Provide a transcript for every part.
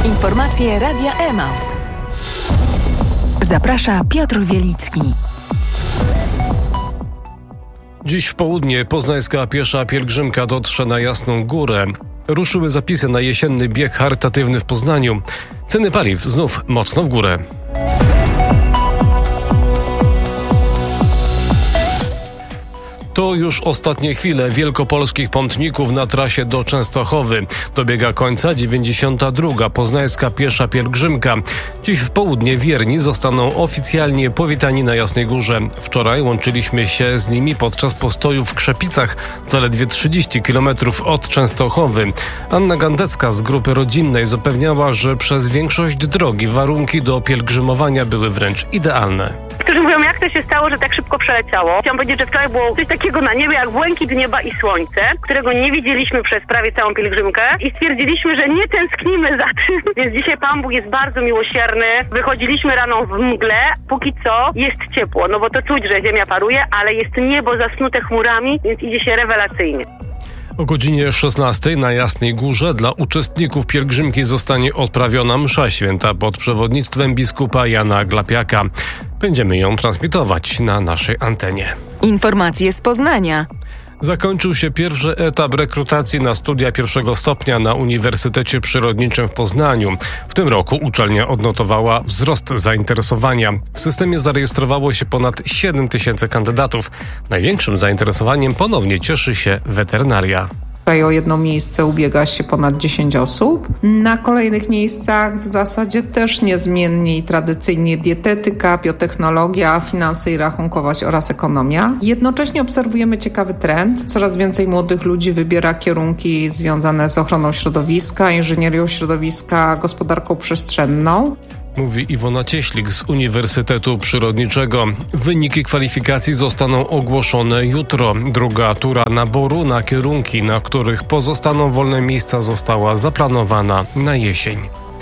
Informacje Radia Emaus. Zaprasza Piotr Wielicki. Dziś w południe poznańska piesza pielgrzymka dotrze na Jasną Górę. Ruszyły zapisy na jesienny bieg charytatywny w Poznaniu. Ceny paliw znów mocno w górę. To już ostatnie chwile wielkopolskich pątników na trasie do Częstochowy. Dobiega końca 92. poznańska piesza pielgrzymka. Dziś w południe wierni zostaną oficjalnie powitani na Jasnej Górze. Wczoraj łączyliśmy się z nimi podczas postoju w Krzepicach, zaledwie 30 km od Częstochowy. Anna Gandecka z grupy rodzinnej zapewniała, że przez większość drogi warunki do pielgrzymowania były wręcz idealne. Którzy mówią, jak to się stało, że tak szybko przeleciało. Chciałam powiedzieć, że wczoraj było coś takiego na niebie jak błękit nieba i słońce, którego nie widzieliśmy przez prawie całą pielgrzymkę i stwierdziliśmy, że nie tęsknimy za tym. Więc dzisiaj Pan Bóg jest bardzo miłosierny. Wychodziliśmy rano w mgle, póki co jest ciepło, no bo to czuć, że ziemia paruje, ale jest niebo zasnute chmurami, więc idzie się rewelacyjnie. O godzinie 16 na Jasnej Górze dla uczestników pielgrzymki zostanie odprawiona msza święta pod przewodnictwem biskupa Jana Glapiaka. Będziemy ją transmitować na naszej antenie. Informacje z Poznania. Zakończył się pierwszy etap rekrutacji na studia pierwszego stopnia na Uniwersytecie Przyrodniczym w Poznaniu. W tym roku uczelnia odnotowała wzrost zainteresowania. W systemie zarejestrowało się ponad 7 000 kandydatów. Największym zainteresowaniem ponownie cieszy się weterynaria. Tutaj o jedno miejsce ubiega się ponad 10 osób. Na kolejnych miejscach w zasadzie też niezmiennie i tradycyjnie dietetyka, biotechnologia, finanse i rachunkowość oraz ekonomia. Jednocześnie obserwujemy ciekawy trend. Coraz więcej młodych ludzi wybiera kierunki związane z ochroną środowiska, inżynierią środowiska, gospodarką przestrzenną. Mówi Iwona Cieślik z Uniwersytetu Przyrodniczego. Wyniki kwalifikacji zostaną ogłoszone jutro. Druga tura naboru na kierunki, na których pozostaną wolne miejsca, została zaplanowana na jesień.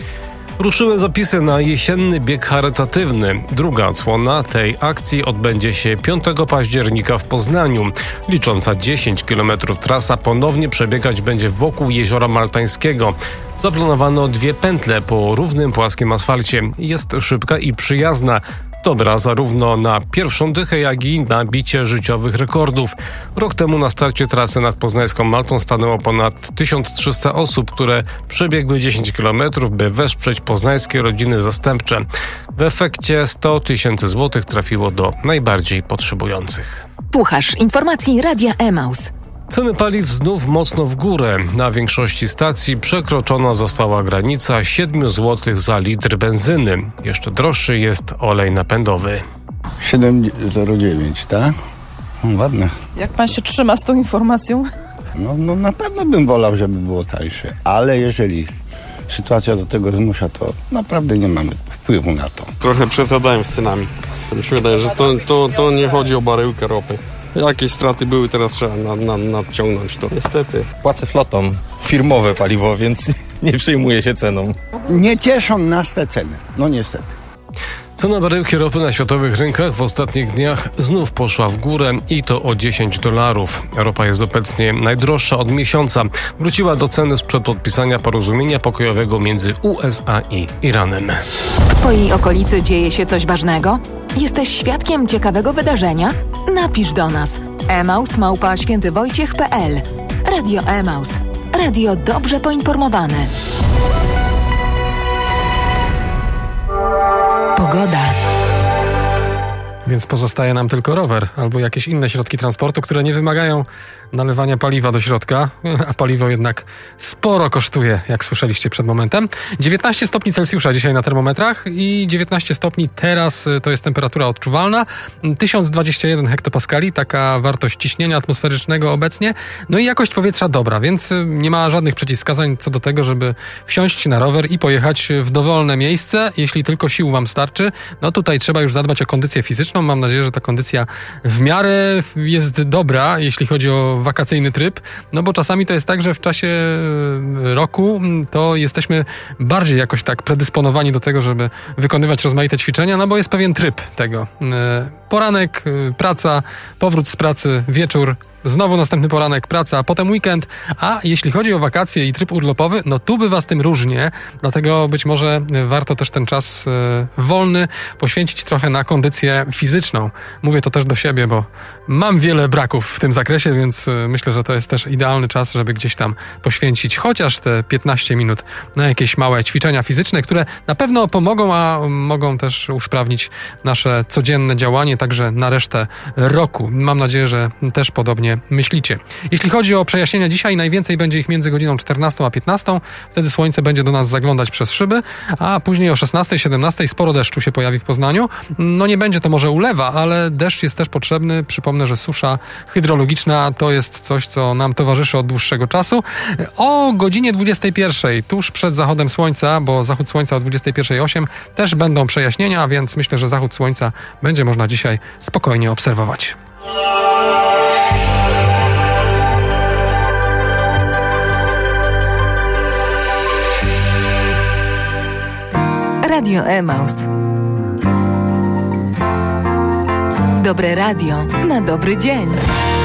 Ruszyły zapisy na jesienny bieg charytatywny. Druga odsłona tej akcji odbędzie się 5 października w Poznaniu. Licząca 10 km trasa ponownie przebiegać będzie wokół Jeziora Maltańskiego. Zaplanowano 2 pętle po równym, płaskim asfalcie. Jest szybka i przyjazna. Dobra zarówno na pierwszą dychę, jak i na bicie życiowych rekordów. Rok temu na starcie trasy nad Poznańską Maltą stanęło ponad 1300 osób, które przebiegły 10 km, by wesprzeć poznańskie rodziny zastępcze. W efekcie 100 000 złotych trafiło do najbardziej potrzebujących. Słuchasz informacji Radia Emaus. Ceny paliw znów mocno w górę. Na większości stacji przekroczona została granica 7 zł za litr benzyny. Jeszcze droższy jest olej napędowy. 7,09, tak? Ładne. Jak pan się trzyma z tą informacją? No na pewno bym wolał, żeby było tańsze. Ale jeżeli sytuacja do tego zmusza, to naprawdę nie mamy wpływu na to. Trochę przesadałem z cenami. Mi się wydaje, że to nie chodzi o baryłkę ropy. Jakieś straty były, teraz trzeba nadciągnąć to. Niestety. Płacę flotą, firmowe paliwo, więc nie przejmuję się ceną. Nie cieszą nas te ceny, no niestety. Cena baryłki ropy na światowych rynkach w ostatnich dniach znów poszła w górę i to o $10. Ropa jest obecnie najdroższa od miesiąca. Wróciła do ceny sprzed podpisania porozumienia pokojowego między USA i Iranem. W Twojej okolicy dzieje się coś ważnego? Jesteś świadkiem ciekawego wydarzenia? Napisz do nas. emaus@świętywojciech.pl. Radio Emaus. Radio dobrze poinformowane. Pogoda. Więc pozostaje nam tylko rower albo jakieś inne środki transportu, które nie wymagają nalewania paliwa do środka, a paliwo jednak sporo kosztuje, jak słyszeliście przed momentem. 19 stopni Celsjusza dzisiaj na termometrach i 19 stopni teraz to jest temperatura odczuwalna. 1021 hektopaskali, taka wartość ciśnienia atmosferycznego obecnie. No i jakość powietrza dobra, więc nie ma żadnych przeciwwskazań co do tego, żeby wsiąść na rower i pojechać w dowolne miejsce, jeśli tylko sił wam starczy. No tutaj trzeba już zadbać o kondycję fizyczną. Mam nadzieję, że ta kondycja w miarę jest dobra, jeśli chodzi o wakacyjny tryb, no bo czasami to jest tak, że w czasie roku to jesteśmy bardziej jakoś tak predysponowani do tego, żeby wykonywać rozmaite ćwiczenia, no bo jest pewien tryb tego. Poranek, praca, powrót z pracy, wieczór znowu następny poranek, praca, a potem weekend. A jeśli chodzi o wakacje i tryb urlopowy, no tu bywa z tym różnie, dlatego być może warto też ten czas wolny poświęcić trochę na kondycję fizyczną. Mówię to też do siebie, bo mam wiele braków w tym zakresie, więc myślę, że to jest też idealny czas, żeby gdzieś tam poświęcić chociaż te 15 minut na jakieś małe ćwiczenia fizyczne, które na pewno pomogą, a mogą też usprawnić nasze codzienne działanie, także na resztę roku. Mam nadzieję, że też podobnie myślicie. Jeśli chodzi o przejaśnienia dzisiaj, najwięcej będzie ich między godziną 14 a 15. Wtedy słońce będzie do nas zaglądać przez szyby, a później o 16, 17 sporo deszczu się pojawi w Poznaniu. No nie będzie to może ulewa, ale deszcz jest też potrzebny. Przypomnę, że susza hydrologiczna to jest coś, co nam towarzyszy od dłuższego czasu. O godzinie 21, tuż przed zachodem słońca, bo zachód słońca o 21:08 też będą przejaśnienia, więc myślę, że zachód słońca będzie można dzisiaj spokojnie obserwować. Radio Emaus. Dobre radio na dobry dzień.